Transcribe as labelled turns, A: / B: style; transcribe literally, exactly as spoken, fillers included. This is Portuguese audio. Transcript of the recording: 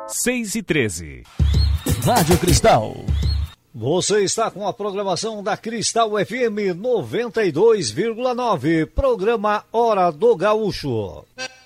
A: seis e treze.
B: Rádio Cristal.
C: Você está com a programação da Cristal F M noventa e dois vírgula nove. Programa Hora do Gaúcho.